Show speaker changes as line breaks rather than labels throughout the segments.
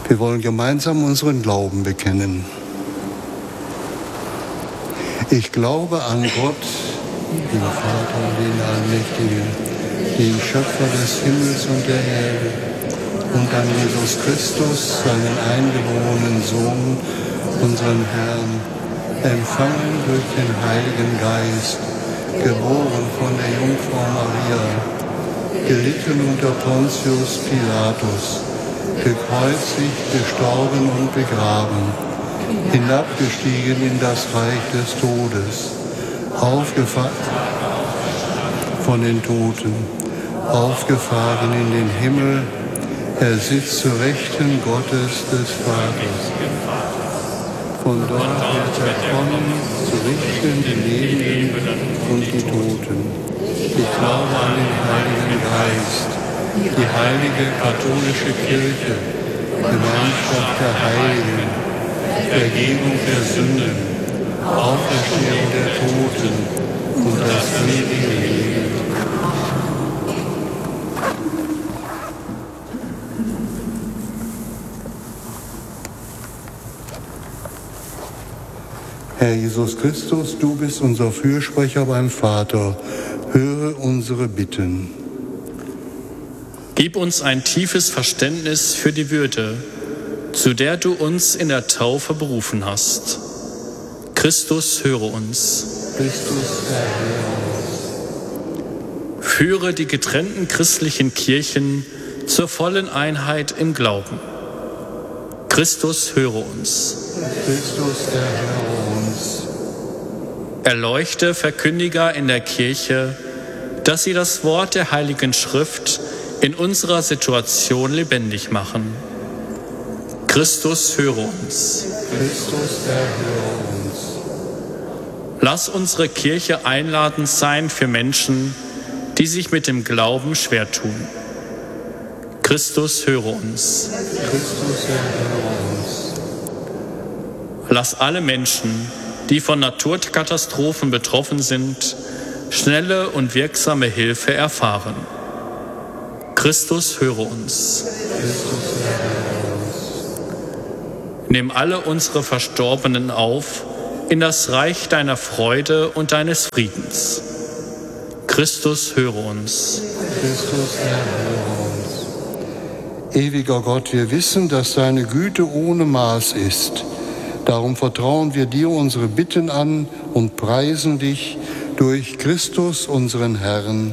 Wir wollen gemeinsam unseren Glauben bekennen. Ich glaube an Gott, den Vater, den Allmächtigen, den Schöpfer des Himmels und der Erde, und an Jesus Christus, seinen eingeborenen Sohn, unseren Herrn, empfangen durch den Heiligen Geist, geboren von der Jungfrau Maria, gelitten unter Pontius Pilatus, gekreuzigt, gestorben und begraben, hinabgestiegen in das Reich des Todes, aufgefahren von den Toten, aufgefahren in den Himmel, er sitzt zu Rechten Gottes des Vaters. Von dort wird er kommen, zu richten die Lebenden und die Toten. Ich glaube an den Heiligen Geist, die heilige katholische Kirche, Gemeinschaft der Heiligen, Vergebung der Sünden, Auferstehung der Toten und das ewige Leben. Herr Jesus Christus, du bist unser Fürsprecher beim Vater. Höre unsere Bitten.
Gib uns ein tiefes Verständnis für die Würde, zu der du uns in der Taufe berufen hast. Christus, höre uns.
Christus, erhöre uns.
Führe die getrennten christlichen Kirchen zur vollen Einheit im Glauben. Christus, höre uns.
Christus, erhöre uns.
Erleuchte Verkündiger in der Kirche, dass sie das Wort der Heiligen Schrift in unserer Situation lebendig machen. Christus, höre uns.
Christus, erhöre uns.
Lass unsere Kirche einladend sein für Menschen, die sich mit dem Glauben schwer tun. Christus, höre uns.
Christus, erhöre uns.
Lass alle Menschen, die von Naturkatastrophen betroffen sind, schnelle und wirksame Hilfe erfahren. Christus, höre uns.
Christus, erhöre uns.
Nimm alle unsere Verstorbenen auf in das Reich deiner Freude und deines Friedens. Christus, höre uns.
Christus, erhöre uns. Ewiger Gott, wir wissen, dass deine Güte ohne Maß ist. Darum vertrauen wir dir unsere Bitten an und preisen dich durch Christus, unseren Herrn.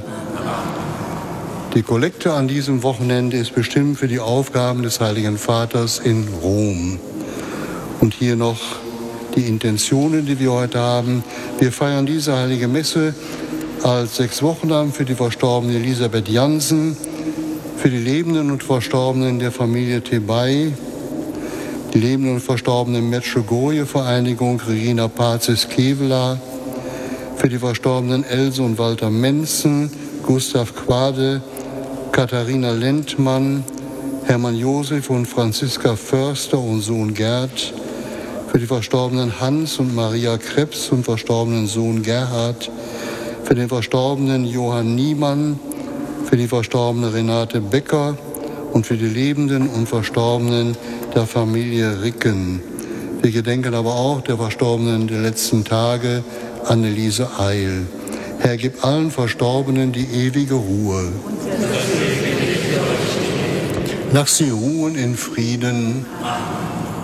Die Kollekte an diesem Wochenende ist bestimmt für die Aufgaben des Heiligen Vaters in Rom. Und hier noch die Intentionen, die wir heute haben. Wir feiern diese heilige Messe als 6 Wochenabend für die verstorbene Elisabeth Jansen, für die Lebenden und Verstorbenen der Familie Tebay, die Lebenden und Verstorbenen Medjugorje-Vereinigung Regina Pazis Kevela, für die Verstorbenen Else und Walter Menzen, Gustav Quade, Katharina Lentmann, Hermann Josef und Franziska Förster und Sohn Gerd, für die Verstorbenen Hans und Maria Krebs und verstorbenen Sohn Gerhard, für den Verstorbenen Johann Niemann, für die verstorbene Renate Becker und für die Lebenden und Verstorbenen der Familie Ricken. Wir gedenken aber auch der Verstorbenen der letzten Tage, Anneliese Eil. Herr, gib allen Verstorbenen die ewige Ruhe. Lass sie ruhen in Frieden.